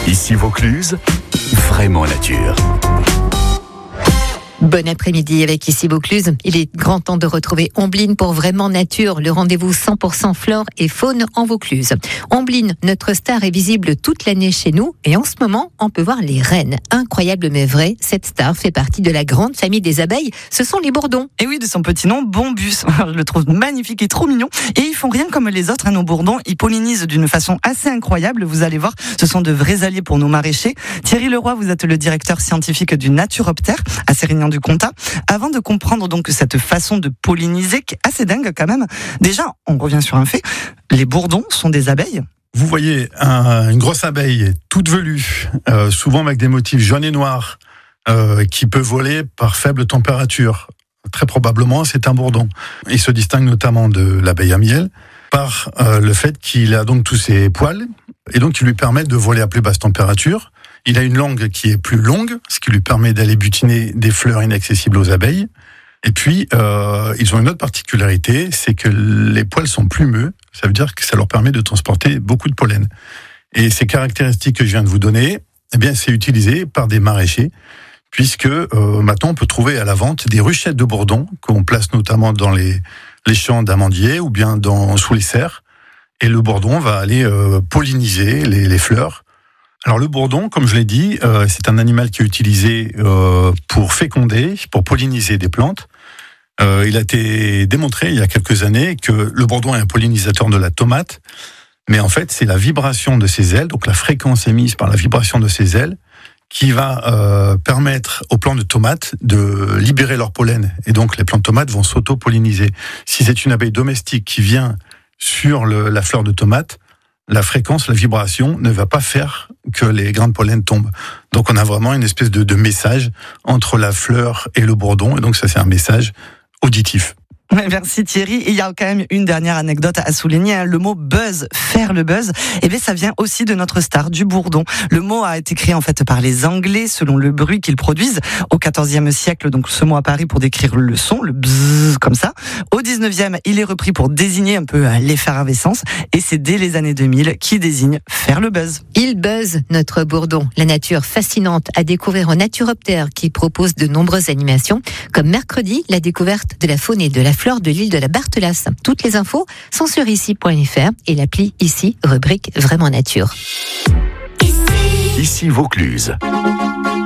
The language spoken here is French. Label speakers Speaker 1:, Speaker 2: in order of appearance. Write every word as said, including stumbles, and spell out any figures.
Speaker 1: Ici Vaucluse, vraiment nature.
Speaker 2: Bon après-midi avec Ici Vaucluse. Il est grand temps de retrouver Ombline pour Vraiment Nature, le rendez-vous cent pour cent flore et faune en Vaucluse. Ombline, notre star, est visible toute l'année chez nous et en ce moment, on peut voir les rennes. Incroyable mais vrai, cette star fait partie de la grande famille des abeilles. Ce sont les bourdons.
Speaker 3: Et oui, de son petit nom, Bombus. Je le trouve magnifique et trop mignon. Et ils font rien comme les autres, hein, nos bourdons. Ils pollinisent d'une façon assez incroyable. Vous allez voir, ce sont de vrais alliés pour nos maraîchers. Thierry Leroy, vous êtes le directeur scientifique du Naturoptère à Sérignan-du-Comtat. Avant de comprendre donc cette façon de polliniser, qui est assez dingue quand même, déjà, on revient sur un fait, les bourdons sont des abeilles.
Speaker 4: Vous voyez un, une grosse abeille toute velue, euh, souvent avec des motifs jaunes et noirs, euh, qui peut voler par faible température. Très probablement, c'est un bourdon. Il se distingue notamment de l'abeille à miel par euh, le fait qu'il a donc tous ses poils, et donc qui lui permettent de voler à plus basse température. Il a une langue qui est plus longue, ce qui lui permet d'aller butiner des fleurs inaccessibles aux abeilles. Et puis, euh, ils ont une autre particularité, c'est que les poils sont plumeux. Ça veut dire que ça leur permet de transporter beaucoup de pollen. Et ces caractéristiques que je viens de vous donner, eh bien, c'est utilisé par des maraîchers, puisque euh, maintenant, on peut trouver à la vente des ruchettes de bourdons qu'on place notamment dans les, les champs d'amandiers ou bien dans, sous les serres. Et le bourdon va aller euh, polliniser les, les fleurs. Alors le bourdon, comme je l'ai dit, euh, c'est un animal qui est utilisé euh, pour féconder, pour polliniser des plantes. Euh, il a été démontré il y a quelques années que le bourdon est un pollinisateur de la tomate, mais en fait c'est la vibration de ses ailes, donc la fréquence émise par la vibration de ses ailes, qui va euh, permettre aux plants de tomates de libérer leur pollen. Et donc les plants de tomates vont s'auto-polliniser. Si c'est une abeille domestique qui vient sur le, la fleur de tomate, la fréquence, la vibration ne va pas faire que les grains de pollen tombent. Donc on a vraiment une espèce de, de message entre la fleur et le bourdon, et donc ça c'est un message auditif.
Speaker 3: Merci Thierry. Et il y a quand même une dernière anecdote à souligner, hein. Le mot buzz, faire le buzz, eh bien ça vient aussi de notre star, du bourdon. Le mot a été créé en fait par les Anglais selon le bruit qu'ils produisent au quatorzième siècle, donc ce mot à Paris pour décrire le son, le buzz comme ça. Au dix-neuvième, il est repris pour désigner un peu l'effervescence, et c'est dès les années deux mille qui désigne faire le buzz.
Speaker 2: Il buzz, notre bourdon. La nature fascinante à découvrir au Naturoptère qui propose de nombreuses animations, comme mercredi, la découverte de la faune et de la flore de l'île de la Barthelasse. Toutes les infos sont sur ici point f r et l'appli Ici, rubrique Vraiment Nature.
Speaker 1: Ici Vaucluse.